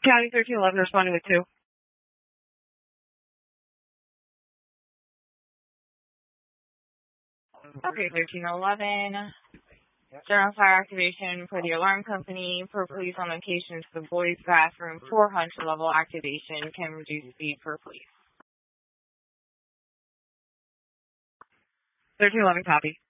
County 1311 responding with 2. Okay, 1311. General fire activation for the alarm company. Per police on location to the boys' bathroom. 400 level activation. Can reduce speed per police. 1311 copy.